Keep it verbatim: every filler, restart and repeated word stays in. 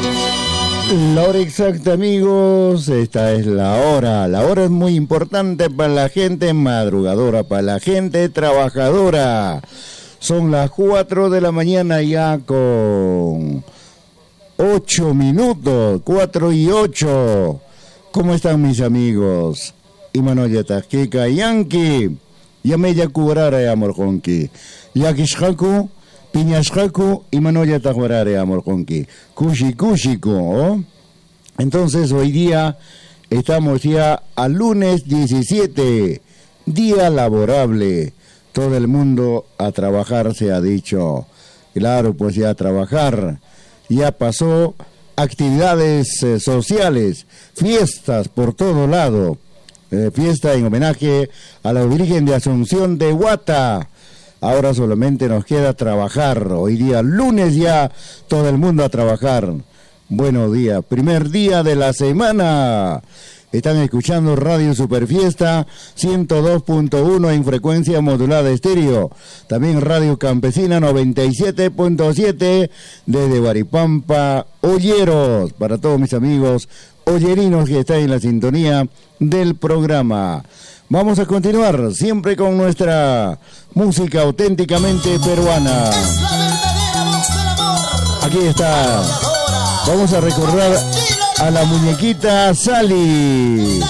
La hora exacta, amigos, esta es la hora. La hora es muy importante para la gente madrugadora, para la gente trabajadora. Son las cuatro de la mañana ya con ocho minutos, cuatro y ocho. ¿Cómo están mis amigos? Imanoya Tajkika Yanki, Yameya Kubarare Amorjonki, Yakishhaku, Piñashhaku, Imanoya Tajwarare Amorjonki, Kushi Kushiko, ¿oh? Entonces hoy día estamos ya al lunes diecisiete, día laborable. Todo el mundo a trabajar se ha dicho. Claro, pues ya a trabajar. Ya pasó actividades eh, sociales, fiestas por todo lado. Eh, fiesta en homenaje a la Virgen de Asunción de Huata. Ahora solamente nos queda trabajar. Hoy día, lunes ya, todo el mundo a trabajar. Buenos días, primer día de la semana. Están escuchando Radio Superfiesta ciento dos punto uno en frecuencia modulada estéreo. También Radio Campesina noventa y siete punto siete desde Guaripampa, Olleros. Para todos mis amigos ollerinos que están en la sintonía del programa. Vamos a continuar siempre con nuestra música auténticamente peruana. Es la verdadera voz del amor. Aquí está. Vamos a recordar a la muñequita Sally.